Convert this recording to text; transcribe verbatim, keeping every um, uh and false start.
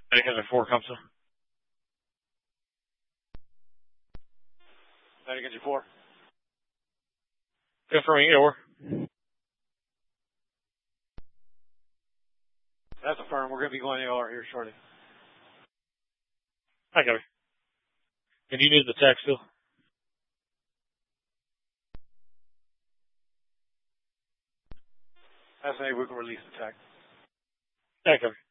Medic four comes to. Medic four. Confirming A O R. That's a firm. We're going to be going A O R here shortly. Hi, copy. And you need the tech still? That's a we can release the tech. Hi, copy.